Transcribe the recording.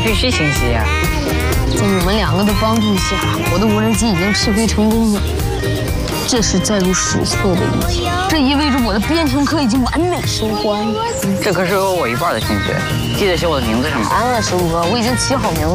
必须清晰呀。 在你们2个的帮助下，我的无人机已经试飞成功了。这是载入史册的一天，这意味着我的编程课已经完美收官。 这可是有我一半的心血，记得写我的名字上吗？ 完了，15哥，我已经起好名字。